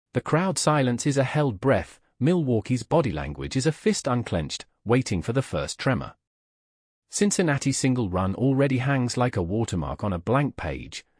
The crowd silence is a held breath. Milwaukee's body language is a fist unclenched, waiting for the first tremor. Cincinnati's single run already hangs like a watermark on a blank page.